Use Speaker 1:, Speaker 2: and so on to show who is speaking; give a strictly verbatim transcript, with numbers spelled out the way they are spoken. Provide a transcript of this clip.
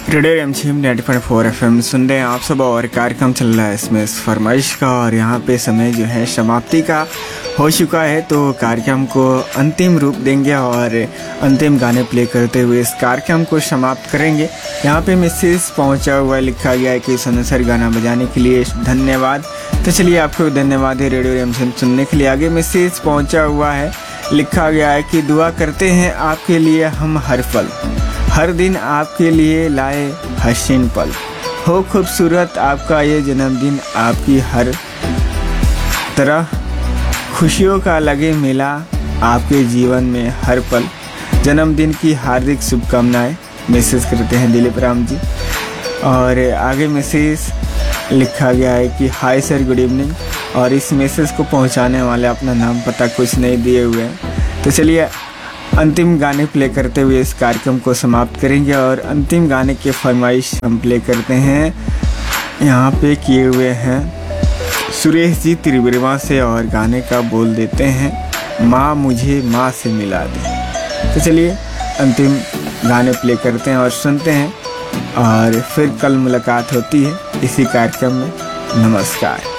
Speaker 1: Radio MCM ninety point four FM सुन रहे हैं आप सब। और कार्यक्रम चल रहा है इसमें इस फरमाइश का, और यहाँ पे समय जो है समाप्ति का हो चुका है, तो कार्यक्रम को अंतिम रूप देंगे और अंतिम गाने प्ले करते हुए इस कार्यक्रम को समाप्त करेंगे। यहाँ पे मैसेज पहुँचा हुआ लिखा गया है कि सुनो सर गाना बजाने के लिए धन्यवाद। तो चलिए आपको धन्यवाद है रेडियो एमसीएम सुनने के लिए। आगे मैसेज पहुँचा हुआ है, लिखा गया है कि दुआ करते हैं आपके लिए हम हर पल, हर दिन आपके लिए लाए हसीन पल, हो खूबसूरत आपका ये जन्मदिन, आपकी हर तरह खुशियों का लगे मेला, आपके जीवन में हर पल, जन्मदिन की हार्दिक शुभकामनाएं। मैसेज करते हैं दिलीप राम जी। और आगे मैसेज लिखा गया है कि हाय सर गुड इवनिंग, और इस मैसेज को पहुंचाने वाले अपना नाम पता कुछ नहीं दिए हुए हैं। तो चलिए अंतिम गाने प्ले करते हुए इस कार्यक्रम को समाप्त करेंगे। और अंतिम गाने के फरमाइश हम प्ले करते हैं, यहाँ पे किए हुए हैं सुरेश जी त्रिवेणवा से, और गाने का बोल देते हैं माँ मुझे माँ से मिला दे। तो चलिए अंतिम गाने प्ले करते हैं और सुनते हैं, और फिर कल मुलाकात होती है इसी कार्यक्रम में। नमस्कार।